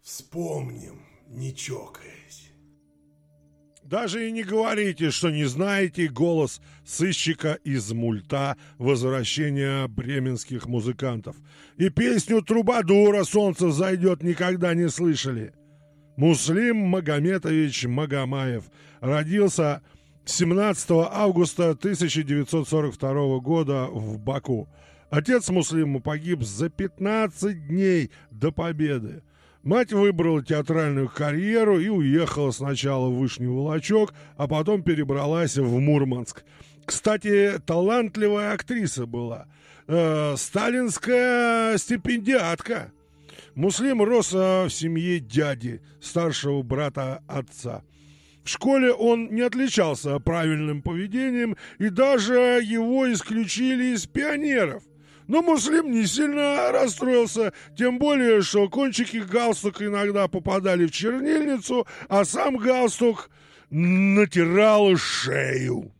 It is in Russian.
Вспомним, не чокаясь. Даже и не говорите, что не знаете голос сыщика из мульта «Возвращение бременских музыкантов». И песню «Трубадура солнце взойдет» никогда не слышали. Муслим Магометович Магомаев родился 17 августа 1942 года в Баку. Отец Муслима погиб за 15 дней до победы. Мать выбрала театральную карьеру и уехала сначала в Вышний Волочек, а потом перебралась в Мурманск. Кстати, талантливая актриса была. Сталинская стипендиатка. Муслим рос в семье дяди, старшего брата отца. В школе он не отличался правильным поведением, и даже его исключили из пионеров. Но Муслим не сильно расстроился, тем более, что кончики галстука иногда попадали в чернильницу, а сам галстук натирал шею.